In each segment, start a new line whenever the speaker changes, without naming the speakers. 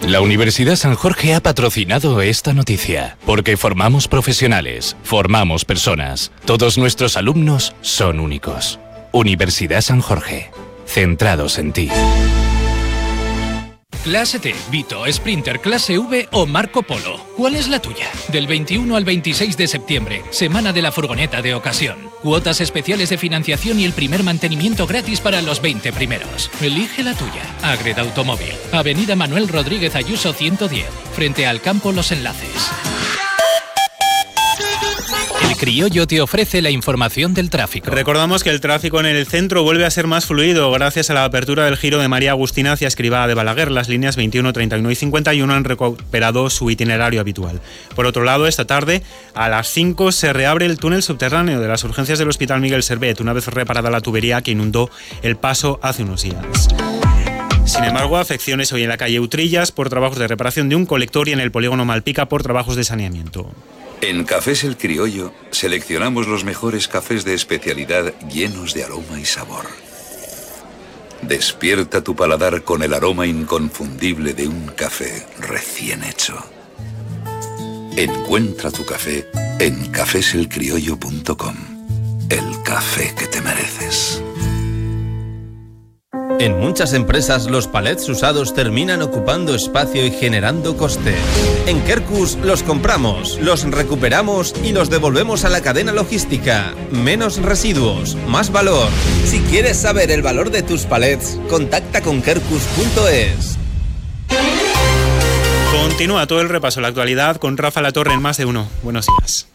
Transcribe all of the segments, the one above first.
La Universidad San Jorge ha patrocinado esta noticia, porque formamos profesionales, formamos personas. Todos nuestros alumnos son únicos. Universidad San Jorge, centrados en ti.
Clase T, Vito, Sprinter, Clase V o Marco Polo. ¿Cuál es la tuya? Del 21 al 26 de septiembre, semana de la furgoneta de ocasión. Cuotas especiales de financiación y el primer mantenimiento gratis para los 20 primeros. Elige la tuya. Agreda Automóvil. Avenida Manuel Rodríguez Ayuso 110, frente al campo Los Enlaces. El Criollo te ofrece la información del tráfico.
Recordamos que el tráfico en el centro vuelve a ser más fluido gracias a la apertura del giro de María Agustina hacia Escrivá de Balaguer. Las líneas 21, 31 y 51 han recuperado su itinerario habitual. Por otro lado, esta tarde a las 5 se reabre el túnel subterráneo de las urgencias del Hospital Miguel Servet, una vez reparada la tubería que inundó el paso hace unos días. Sin embargo, afecciones hoy en la calle Utrillas por trabajos de reparación de un colector y en el polígono Malpica por trabajos de saneamiento.
En Cafés El Criollo seleccionamos los mejores cafés de especialidad llenos de aroma y sabor. Despierta tu paladar con el aroma inconfundible de un café recién hecho. Encuentra tu café en cafeselcriollo.com. El café que te mereces.
En muchas empresas los palets usados terminan ocupando espacio y generando coste. En Quercus los compramos, los recuperamos y los devolvemos a la cadena logística. Menos residuos, más valor. Si quieres saber el valor de tus palets, contacta con Quercus.es.
Continúa todo el repaso a la actualidad con Rafa Latorre en Más de Uno. Buenos días.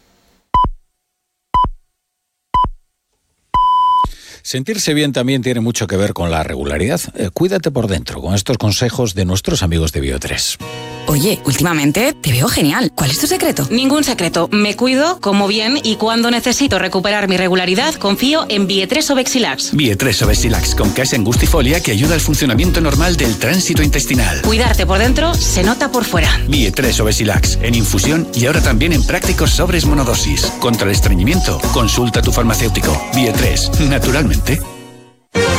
Sentirse bien también tiene mucho que ver con la regularidad. Cuídate por dentro con estos consejos de nuestros amigos de Bio3.
Oye, últimamente te veo genial. ¿Cuál es tu secreto?
Ningún secreto. Me cuido, como bien y cuando necesito recuperar mi regularidad, confío en Bie3 Obexilax.
Bie3 Obexilax con case angustifolia que ayuda al funcionamiento normal del tránsito intestinal.
Cuidarte por dentro se nota por fuera.
Bie3 Obexilax en infusión y ahora también en prácticos sobres monodosis. Contra el estreñimiento, consulta a tu farmacéutico. Bie3, naturalmente.